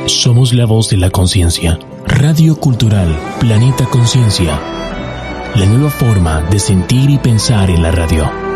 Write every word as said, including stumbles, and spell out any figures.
Somos la voz de la conciencia. Radio Cultural Planeta Conciencia. La nueva forma de sentir y pensar en la radio.